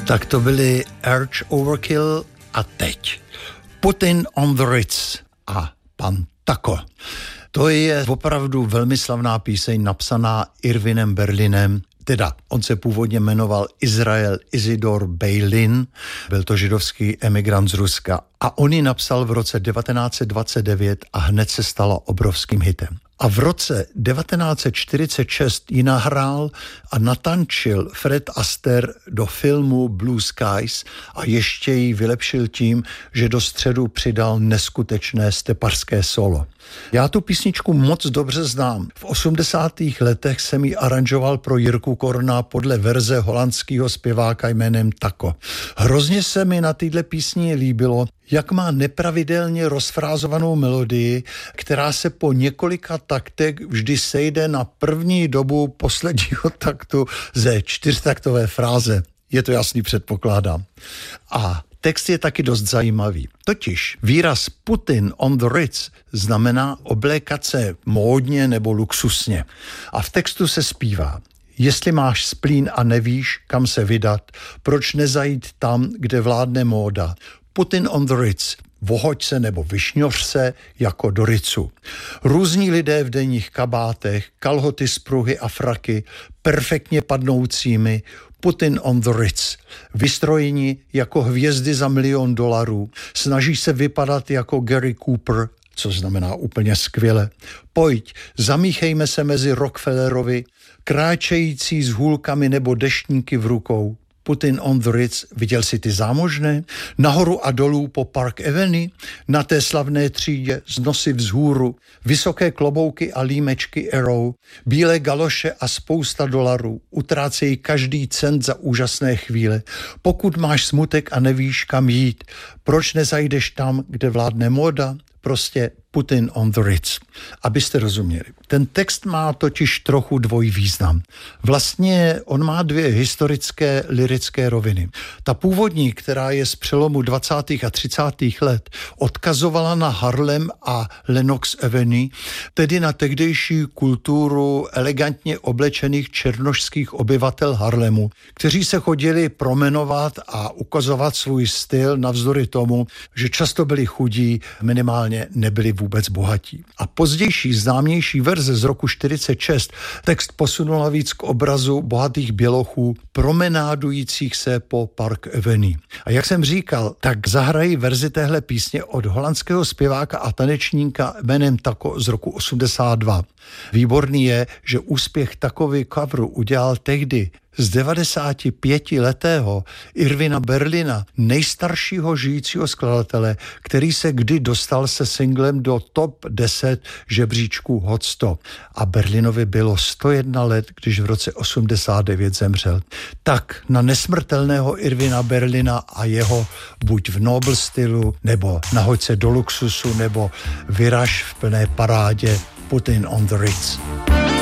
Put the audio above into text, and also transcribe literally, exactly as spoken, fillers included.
Tak to byly Arch Overkill a teď Putin on the Ritz a pan Taco. To je opravdu velmi slavná píseň napsaná Irvinem Berlinem. Teda, on se původně jmenoval Izrael Isidor Beilin, byl to židovský emigrant z Ruska a on ji napsal v roce devatenáct set dvacet devět a hned se stala obrovským hitem. A v roce devatenáct set čtyřicet šest ji nahrál a natančil Fred Astaire do filmu Blue Skies a ještě ji vylepšil tím, že do středu přidal neskutečné stepařské solo. Já tu písničku moc dobře znám. V osmdesátých letech jsem ji aranžoval pro Jirku Korna podle verze holandského zpěváka jménem Taco. Hrozně se mi na téhle písni líbilo, jak má nepravidelně rozfrázovanou melodii, která se po několika taktech vždy sejde na první dobu posledního taktu ze čtyřtaktové fráze. Je to jasný, předpokládám. A text je taky dost zajímavý. Totiž výraz Putin on the Ritz znamená oblékat se módně nebo luxusně. A v textu se zpívá: jestli máš splín a nevíš, kam se vydat, proč nezajít tam, kde vládne móda? Putin on the Ritz, vohoď se nebo vyšňoř se jako do Ritzu. Různí lidé v denních kabátech, kalhoty z pruhy a fraky, perfektně padnoucími, Putin on the Ritz, vystrojeni jako hvězdy za milion dolarů, snaží se vypadat jako Gary Cooper, což znamená úplně skvěle. Pojď, zamíchejme se mezi Rockefellerovi, kráčející s hůlkami nebo deštníky v rukou. Putin on the Ritz, viděl si ty zámožné? Nahoru a dolů po Park Avenue, na té slavné třídě z nosy vzhůru, vysoké klobouky a límečky Arrow, bílé galoše a spousta dolarů, utrácejí každý cent za úžasné chvíle. Pokud máš smutek a nevíš, kam jít, proč nezajdeš tam, kde vládne móda? Prostě Putin on the Ritz. Abyste rozuměli. Ten text má totiž trochu dvojí význam. Vlastně on má dvě historické lyrické roviny. Ta původní, která je z přelomu dvacátých a třicátých let, odkazovala na Harlem a Lenox Avenue, tedy na tehdejší kulturu elegantně oblečených černošských obyvatel Harlemu, kteří se chodili promenovat a ukazovat svůj styl navzdory tomu, že často byli chudí, minimálně nebyli vůbec bohatí. A pozdější známější verze z roku čtyřicet šest text posunula víc k obrazu bohatých bělochů promenádujících se po Park Avenue. A jak jsem říkal, tak zahrají verzi téhle písně od holandského zpěváka a tanečníka jménem Taco z roku osmdesát dva. Výborný je, že úspěch takový coveru udělal tehdy z devadesátipětiletého Irvina Berlina, nejstaršího žijícího skladatele, který se kdy dostal se singlem do top deset žebříčku Hot sto. A Berlinovi bylo sto jedna let, když v roce osmdesát devět zemřel. Tak na nesmrtelného Irvina Berlina a jeho buď v Nobel stylu, nebo nahoď se do luxusu, nebo vyraž v plné parádě Putin on the Ritz.